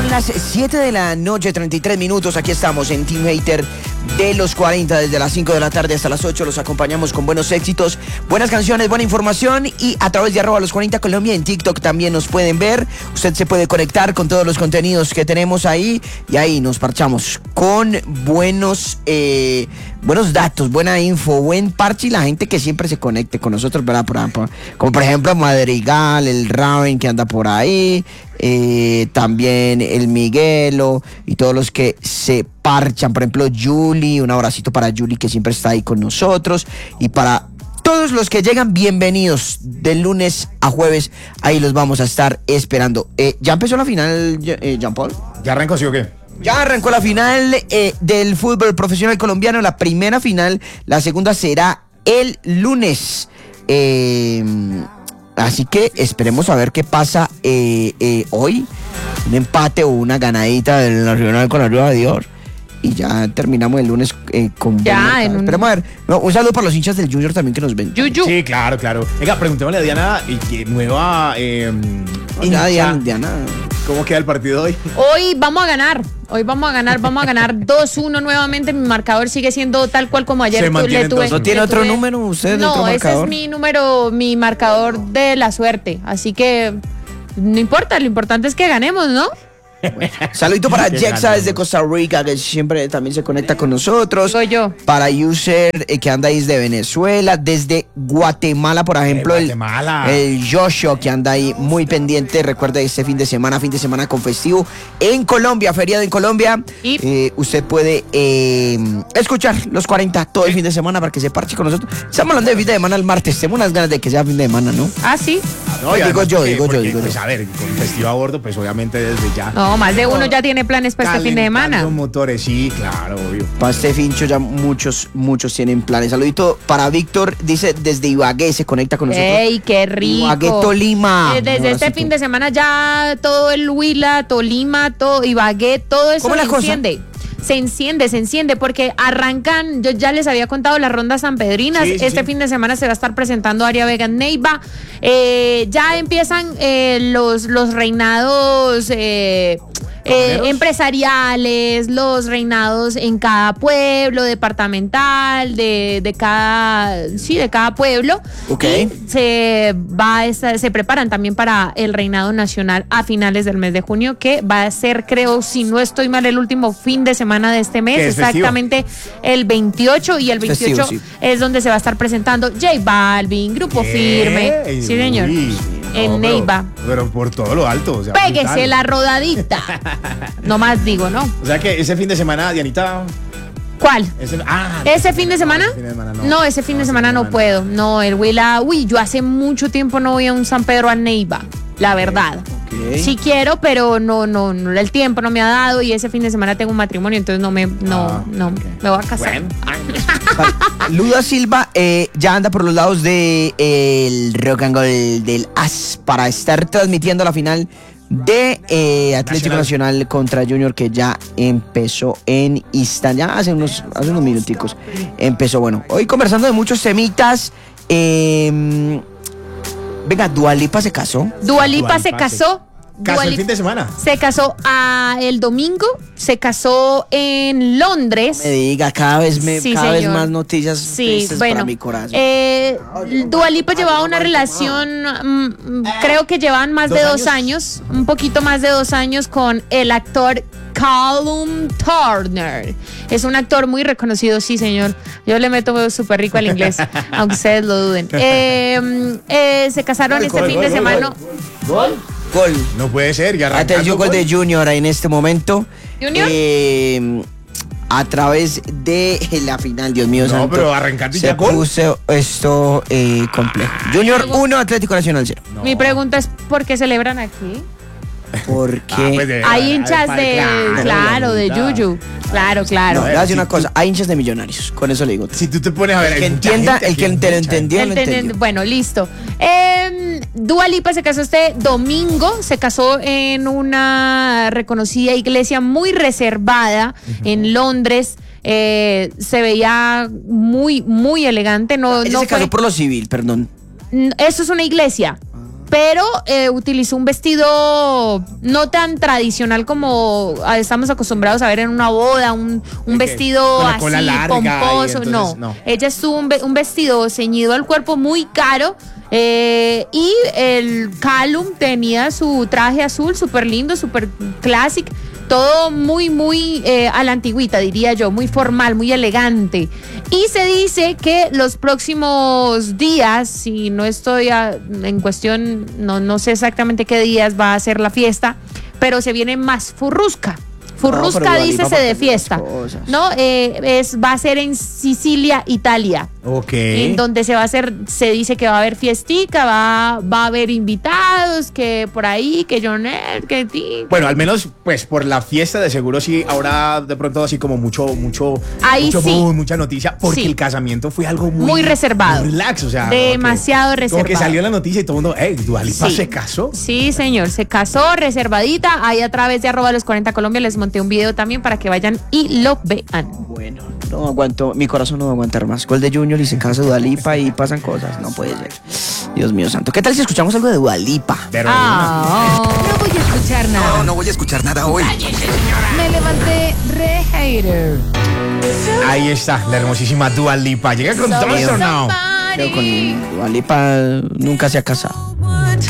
Son las 7 de la noche, 33 minutos. Aquí estamos en Team Hater de los 40, desde las 5 de la tarde hasta las 8. Los acompañamos con buenos éxitos, buenas canciones, buena información. Y a través de @los40 Colombia en TikTok también nos pueden ver. Usted se puede conectar con todos los contenidos que tenemos ahí. Y ahí nos parchamos con buenos datos, buena info, buen parche. Y la gente que siempre se conecte con nosotros, ¿verdad? Como por ejemplo Madrigal, el Raven que anda por ahí. También el Miguelo y todos los que se parchan, por ejemplo Julie, un abracito para Julie que siempre está ahí con nosotros, y para todos los que llegan, bienvenidos de lunes a jueves, ahí los vamos a estar esperando. ¿Ya empezó la final, Jean Paul? ¿Ya arrancó, sí o qué? Ya arrancó la final del fútbol profesional colombiano, la primera final, la segunda será el lunes. Así que esperemos a ver qué pasa hoy. Un empate o una ganadita del Nacional con la ayuda de Dios. Y ya terminamos el lunes con... Esperemos a ver. No, un saludo para los hinchas del Junior también que nos ven. Sí, claro. Venga, preguntémosle a Diana, nueva... Diana. ¿Cómo queda el partido hoy? Hoy vamos a ganar 2-1 nuevamente. Mi marcador sigue siendo tal cual como ayer. ¿No tiene otro número usted? No, ese es mi número, mi marcador de la suerte. Así que no importa, lo importante es que ganemos, ¿no? Bueno, saludito para Jexa desde Costa Rica, que siempre también se conecta con nosotros. Soy yo. Para User, que anda ahí desde Venezuela. Desde Guatemala, por ejemplo, el Joshua, que anda ahí muy pendiente. Recuerda este fin de semana con festivo en Colombia, feriado en Colombia. Usted puede escuchar los 40 todo el fin de semana para que se parche con nosotros. Estamos hablando de fin de semana el martes. Tengo unas ganas de que sea fin de semana, ¿no? Ah, sí. No, digo yo. Pues a ver, con festivo a bordo, pues obviamente desde ya. No, más de uno ya tiene planes para este fin de semana. Motores, sí, claro, obvio. Para este fincho ya muchos tienen planes. Saludito para Víctor, dice desde Ibagué, se conecta con nosotros. ¡Ey, qué rico! Ibagué, Tolima. Desde este fin de semana ya todo el Huila, Tolima, todo Ibagué, todo eso se enciende. Se enciende porque arrancan, yo ya les había contado las rondas sanpedrinas. Fin de semana se va a estar presentando Área Vega en Neiva. Ya empiezan los reinados empresariales, los reinados en cada pueblo departamental, de cada pueblo. Okay. Y se preparan también para el reinado nacional a finales del mes de junio, que va a ser, creo, si no estoy mal, el úlimo fin de semana de este mes, exactamente el 28, y el 28 es donde se va a estar presentando J Balvin, Grupo Firme. Sí, señor. En Neiva. Pero por todo lo alto. O sea, péguese brutal. La rodadita. No más digo, ¿no? O sea que ese fin de semana, Dianita. ¿Cuál? ¿Ese fin de semana? No, ese fin de semana no puedo. No, el Huila. Yo hace mucho tiempo no voy a un San Pedro a Neiva, la verdad. Okay. Sí quiero, pero no, el tiempo no me ha dado, y ese fin de semana tengo un matrimonio, entonces me voy a casar. Bueno. Luda Silva ya anda por los lados de el Rock and Roll del AS para estar transmitiendo la final de Atlético Nacional contra Junior, que ya empezó en Istambul, ya hace unos minuticos empezó. Bueno, hoy conversando de muchos temitas. Venga, Dua Lipa se casó. Dua Lipa se casó. ¿Casó el fin de semana? Se casó el domingo, se casó en Londres. Me diga, cada vez más noticias para mi corazón. Dua Lipa llevaba una relación, creo que llevaban más de 2 años, un poquito más de 2 años, con el actor Callum Turner. Es un actor muy reconocido, sí, señor. Yo le meto súper rico al inglés, aunque ustedes lo duden. Se casaron fin de semana. ¿Gol? No puede ser, ya arrancando. Atención, gol de Junior en este momento. ¿Junior? A través de la final, Dios mío santo. No, pero arrancando ya gol. Puso esto complejo. Junior 1, Atlético Nacional 0. No. Mi pregunta es, ¿por qué celebran aquí? Porque hay hinchas de Yuyu. Claro. No, voy a decir una cosa, hay hinchas de Millonarios, con eso le digo. Si tú te pones a ver, el que entienda, el que te lo entendió, lo entendió. Bueno, listo. Dua Lipa se casó este domingo, se casó en una reconocida iglesia muy reservada en Londres. Se veía muy, muy elegante. Ella se casó por lo civil, perdón. Eso es una iglesia. pero utilizó un vestido no tan tradicional como estamos acostumbrados a ver en una boda, un vestido con la así cola larga pomposo, y entonces, no. Ella estuvo un vestido ceñido al cuerpo muy caro. Y el Callum tenía su traje azul súper lindo, súper clásico, todo muy a la antigüita, diría yo, muy formal, muy elegante. Y se dice que los próximos días, si no estoy en cuestión, no sé exactamente qué días va a ser la fiesta, pero se viene más furrusca. Furrusca, dícese de fiesta, ¿no? Va a ser en Sicilia, Italia. Ok. En donde se dice que va a haber fiestica, va a haber invitados, que por ahí, que Jonel, que ti. Bueno, al menos, pues, por la fiesta de seguro sí habrá de pronto así como mucho Ahí sí. boom, mucha noticia, porque Sí. el casamiento fue algo muy reservado. muy relax, o sea. Demasiado como reservado. que salió la noticia y todo el mundo, Dua Lipa Sí. se casó. Sí, señor, se casó, reservadita. Ahí a través de @los40 Colombia les monté un video también para que vayan y lo vean. Bueno, no aguanto, mi corazón no va a aguantar más. Gol de Junior y se casa Dua Lipa y pasan cosas, no puede ser. Dios mío santo. ¿Qué tal si escuchamos algo de Dua Lipa? Pero Ah, No voy a escuchar nada. No voy a escuchar nada hoy. Me levanté re hater. ahí está, la hermosísima Dua Lipa. Llega con todo eso, ¿no? Pero con Dua Lipa nunca se ha casado.